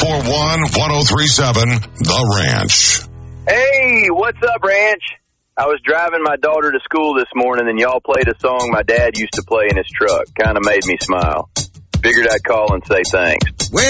541-1037, The Ranch. Hey, what's up, Ranch? I was driving my daughter to school this morning, and y'all played a song my dad used to play in his truck. Kind of made me smile. Figured I'd call and say thanks. Well,